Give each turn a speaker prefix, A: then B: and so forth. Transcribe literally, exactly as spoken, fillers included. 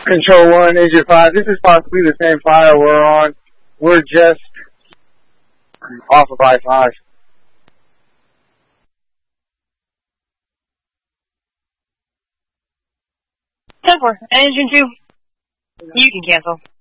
A: Control one, Engine five. This is possibly the same fire we're on. We're just off of I five.
B: ten four. Engine two, you can cancel.